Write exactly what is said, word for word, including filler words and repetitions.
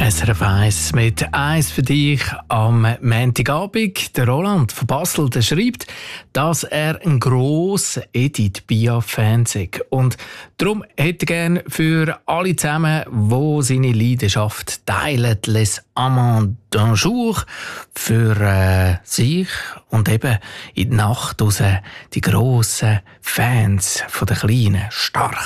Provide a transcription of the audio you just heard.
S R F eins mit «Eins für dich» am Montagabend. Der Roland von Basel der schreibt, dass er ein grosser Edith Piaf-Fan ist. Und darum hätte er gerne für alle zusammen, die seine Leidenschaft teilen, «Les Amants d'un jour», für äh, sich und eben in die Nacht raus die grossen Fans von den kleinen, starken.